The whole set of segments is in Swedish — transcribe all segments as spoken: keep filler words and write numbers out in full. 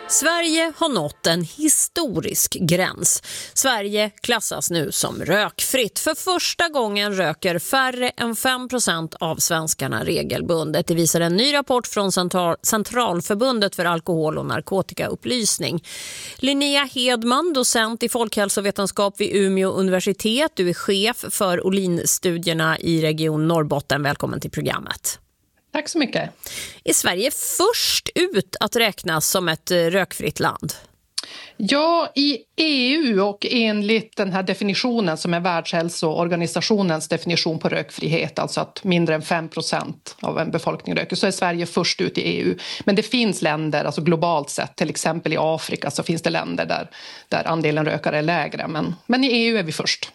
Sverige har nått en historisk gräns. Sverige klassas nu som rökfritt. För första gången röker färre än fem procent av svenskarna regelbundet. Det visar en ny rapport från Central- Centralförbundet för alkohol- och narkotikaupplysning. Linnea Hedman, docent i folkhälsovetenskap vid Umeå universitet. Du är chef för Olinstudierna i Region Norrbotten. Välkommen till programmet. Tack så mycket. Är Sverige först ut att räknas som ett rökfritt land? Ja, i E U och enligt den här definitionen som är Världshälsoorganisationens definition på rökfrihet, alltså att mindre än fem procent av en befolkning röker, så är Sverige först ut i E U. Men det finns länder, alltså globalt sett, till exempel i Afrika så finns det länder där, där andelen rökare är lägre. Men, men i E U är vi först.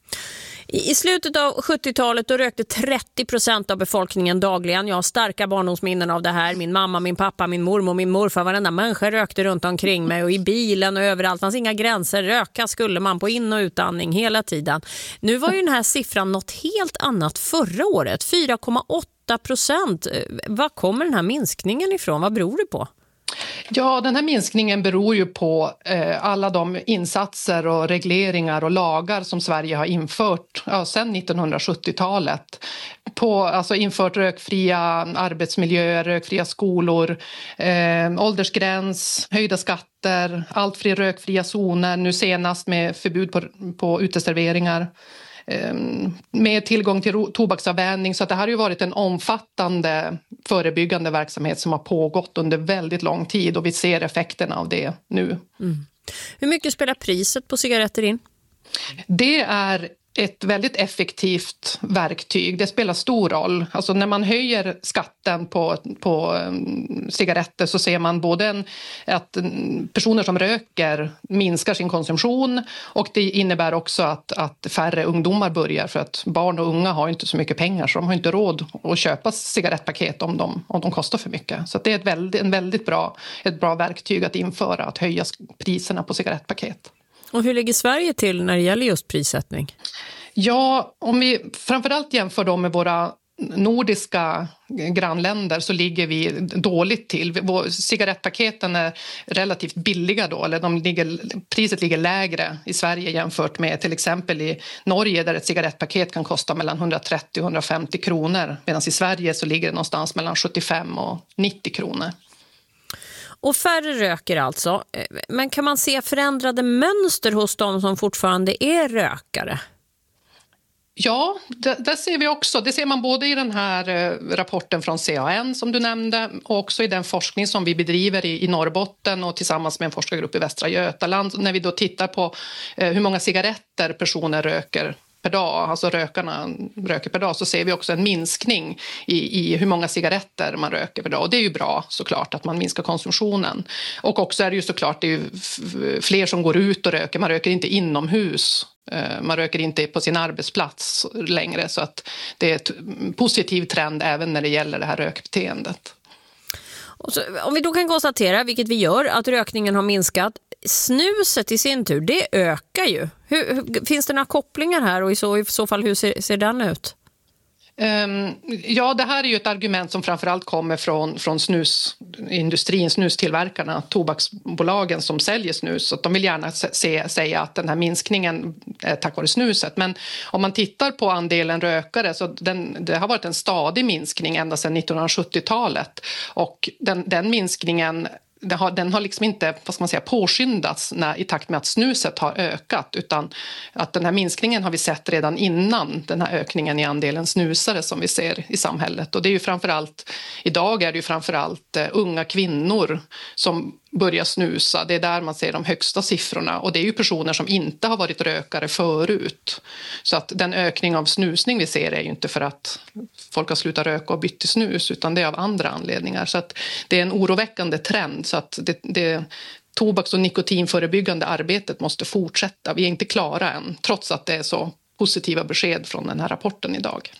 I slutet av sjuttiotalet då rökte trettio procent av befolkningen dagligen. Jag har starka barndomsminnen av det här. Min mamma, min pappa, min mormor, min morfar, varenda människa rökte runt omkring mig. Och i bilen och överallt fanns inga gränser. Röka skulle man på in- och utandning hela tiden. Nu var ju den här siffran något helt annat förra året. fyra komma åtta procent. Var kommer den här minskningen ifrån? Vad beror det på? Ja, den här minskningen beror ju på eh, alla de insatser och regleringar och lagar som Sverige har infört ja, sedan nittonhundrasjuttiotalet. På, alltså infört rökfria arbetsmiljöer, rökfria skolor, eh, åldersgräns, höjda skatter, allt fler rökfria zoner, nu senast med förbud på, på uteserveringar. Med tillgång till tobaksavvänjning, så att det här har ju varit en omfattande förebyggande verksamhet som har pågått under väldigt lång tid och vi ser effekterna av det nu. Mm. Hur mycket spelar priset på cigaretter in? Det är ett väldigt effektivt verktyg. Det spelar stor roll. Alltså när man höjer skatten på, på um, cigaretter så ser man både en, att personer som röker minskar sin konsumtion och det innebär också att, att färre ungdomar börjar, för att barn och unga har inte så mycket pengar så de har inte råd att köpa cigarettpaket om de, om de kostar för mycket. Så det är ett väldigt, en väldigt bra, ett bra verktyg att införa, att höja priserna på cigarettpaket. Och hur ligger Sverige till när det gäller just prissättning? Ja, om vi framförallt jämför dem med våra nordiska grannländer så ligger vi dåligt till. Vår, cigarettpaketen är relativt billiga då, eller de ligger, priset ligger lägre i Sverige jämfört med till exempel i Norge där ett cigarettpaket kan kosta mellan hundratrettio till hundrafemtio kronor, medan i Sverige så ligger det någonstans mellan sjuttiofem och nittio kronor. Och färre röker alltså. Men kan man se förändrade mönster hos de som fortfarande är rökare? Ja, det, det ser vi också. Det ser man både i den här eh, rapporten från C A N som du nämnde och också i den forskning som vi bedriver i, i Norrbotten och tillsammans med en forskargrupp i Västra Götaland. När vi då tittar på eh, hur många cigaretter personer röker per dag, alltså rökarna röker per dag, så ser vi också en minskning i, i hur många cigaretter man röker per dag. Och det är ju bra såklart att man minskar konsumtionen. Och också är det ju såklart det är ju fler som går ut och röker. Man röker inte inomhus. Man röker inte på sin arbetsplats längre, så att det är ett positiv trend även när det gäller det här rökbeteendet. Och så, om vi då kan konstatera, vilket vi gör, att rökningen har minskat, snuset i sin tur, det ökar ju. Hur, hur, finns det några kopplingar här och i så, i så fall hur ser, ser den ut? Um, ja, det här är ju ett argument som framförallt kommer från, från snusindustrin, snustillverkarna, tobaksbolagen som säljer snus. Så att de vill gärna se, säga att den här minskningen är tack vare snuset. Men om man tittar på andelen rökare så den, det har varit en stadig minskning ända sedan nittonhundrasjuttiotalet. Och den, den minskningen Den har, den har liksom inte, vad ska man säga, påskyndats när, i takt med att snuset har ökat, utan att den här minskningen har vi sett redan innan den här ökningen i andelen snusare som vi ser i samhället. Och det är ju framförallt, idag är det ju framförallt uh, unga kvinnor som börjar snusa. Det är där man ser de högsta siffrorna och det är ju personer som inte har varit rökare förut. Så att den ökning av snusning vi ser är ju inte för att folk har slutat röka och bytt till snus, utan det är av andra anledningar. Så att det är en oroväckande trend, så att det, det tobaks- och nikotinförebyggande arbetet måste fortsätta. Vi är inte klara än, trots att det är så positiva besked från den här rapporten idag.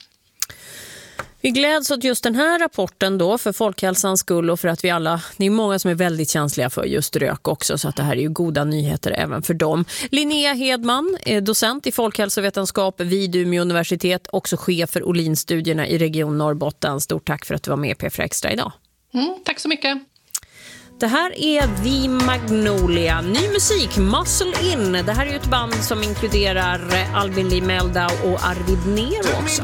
Vi gläds åt just den här rapporten då för folkhälsans skull och för att vi alla, det är många som är väldigt känsliga för just rök också, så att det här är ju goda nyheter även för dem. Linnea Hedman är docent i folkhälsovetenskap vid Umeå universitet, också chef för Olinstudierna i Region Norrbotten. Stort tack för att du var med i P fyra Extra idag. Mm, tack så mycket. Det här är The Magnolia. Ny musik, Muscle In. Det här är ju ett band som inkluderar Albin Lee Meldau och Arvid Nero också.